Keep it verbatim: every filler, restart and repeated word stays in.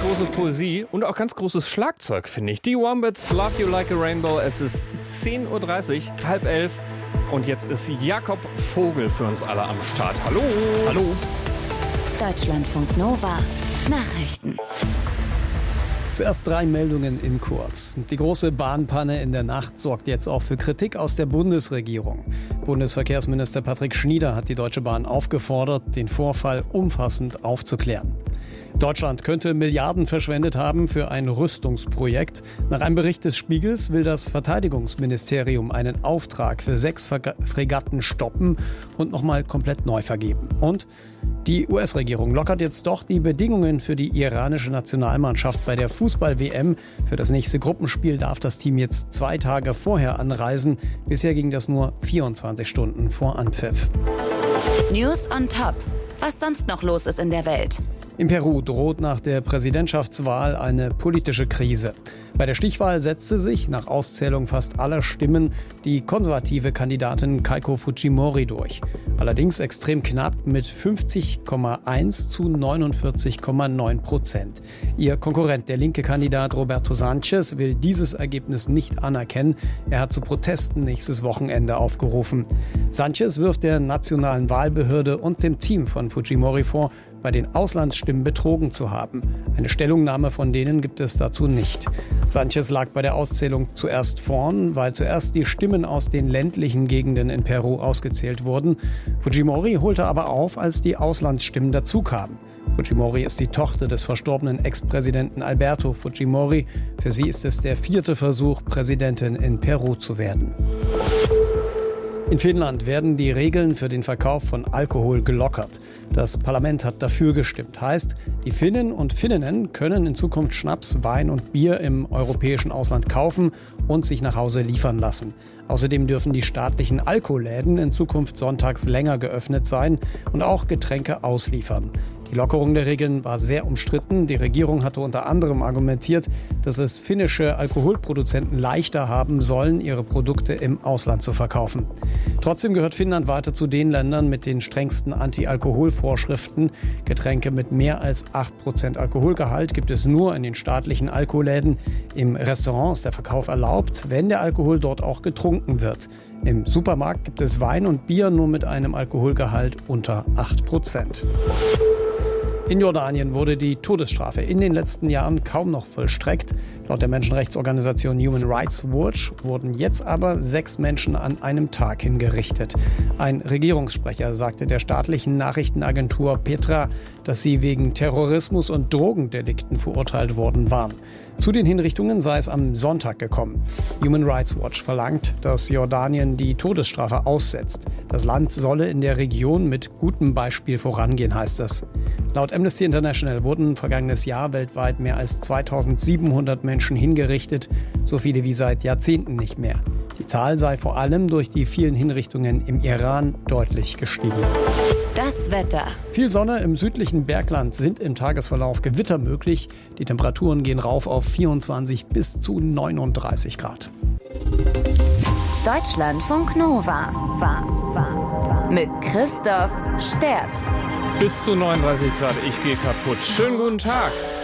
große Poesie und auch ganz großes Schlagzeug, finde ich. Die Wombats, Love You Like a Rainbow. Es ist zehn Uhr dreißig, halb elf. Und jetzt ist Jakob Vogel für uns alle am Start. Hallo. Hallo. Deutschlandfunk Nova. Nachrichten. Zuerst drei Meldungen in kurz. Die große Bahnpanne in der Nacht sorgt jetzt auch für Kritik aus der Bundesregierung. Bundesverkehrsminister Patrick Schnieder hat die Deutsche Bahn aufgefordert, den Vorfall umfassend aufzuklären. Deutschland könnte Milliarden verschwendet haben für ein Rüstungsprojekt. Nach einem Bericht des Spiegels will das Verteidigungsministerium einen Auftrag für sechs Fregatten stoppen und nochmal komplett neu vergeben. Und die U S-Regierung lockert jetzt doch die Bedingungen für die iranische Nationalmannschaft bei der Fußball-W M. Für das nächste Gruppenspiel darf das Team jetzt zwei Tage vorher anreisen. Bisher ging das nur vierundzwanzig Stunden vor Anpfiff. News on Top. Was sonst noch los ist in der Welt. In Peru droht nach der Präsidentschaftswahl eine politische Krise. Bei der Stichwahl setzte sich nach Auszählung fast aller Stimmen die konservative Kandidatin Keiko Fujimori durch. Allerdings extrem knapp mit fünfzig Komma eins zu neunundvierzig Komma neun Prozent. Ihr Konkurrent, der linke Kandidat Roberto Sanchez, will dieses Ergebnis nicht anerkennen. Er hat zu Protesten nächstes Wochenende aufgerufen. Sanchez wirft der nationalen Wahlbehörde und dem Team von Fujimori vor, bei den Auslandsstimmen betrogen zu haben. Eine Stellungnahme von denen gibt es dazu nicht. Sanchez lag bei der Auszählung zuerst vorn, weil zuerst die Stimmen aus den ländlichen Gegenden in Peru ausgezählt wurden. Fujimori holte aber auf, als die Auslandsstimmen dazukamen. Fujimori ist die Tochter des verstorbenen Ex-Präsidenten Alberto Fujimori. Für sie ist es der vierte Versuch, Präsidentin in Peru zu werden. In Finnland werden die Regeln für den Verkauf von Alkohol gelockert. Das Parlament hat dafür gestimmt. Heißt, die Finnen und Finninnen können in Zukunft Schnaps, Wein und Bier im europäischen Ausland kaufen und sich nach Hause liefern lassen. Außerdem dürfen die staatlichen Alkoläden in Zukunft sonntags länger geöffnet sein und auch Getränke ausliefern. Die Lockerung der Regeln war sehr umstritten. Die Regierung hatte unter anderem argumentiert, dass es finnische Alkoholproduzenten leichter haben sollen, ihre Produkte im Ausland zu verkaufen. Trotzdem gehört Finnland weiter zu den Ländern mit den strengsten Anti-Alkohol-Vorschriften. Getränke mit mehr als acht Prozent Alkoholgehalt gibt es nur in den staatlichen Alkoläden. Im Restaurant ist der Verkauf erlaubt, wenn der Alkohol dort auch getrunken wird. Im Supermarkt gibt es Wein und Bier nur mit einem Alkoholgehalt unter acht Prozent. In Jordanien wurde die Todesstrafe in den letzten Jahren kaum noch vollstreckt. Laut der Menschenrechtsorganisation Human Rights Watch wurden jetzt aber sechs Menschen an einem Tag hingerichtet. Ein Regierungssprecher sagte der staatlichen Nachrichtenagentur Petra, dass sie wegen Terrorismus und Drogendelikten verurteilt worden waren. Zu den Hinrichtungen sei es am Sonntag gekommen. Human Rights Watch verlangt, dass Jordanien die Todesstrafe aussetzt. Das Land solle in der Region mit gutem Beispiel vorangehen, heißt es. Laut Amnesty International wurden vergangenes Jahr weltweit mehr als zweitausendsiebenhundert Menschen hingerichtet, so viele wie seit Jahrzehnten nicht mehr. Die Zahl sei vor allem durch die vielen Hinrichtungen im Iran deutlich gestiegen. Das Wetter. Viel Sonne im südlichen Bergland, sind im Tagesverlauf Gewitter möglich. Die Temperaturen gehen rauf auf vierundzwanzig bis zu neununddreißig Grad. Deutschlandfunk Nova. Mit Christoph Sterz. Bis zu neununddreißig Grad, ich gehe kaputt. Schönen guten Tag.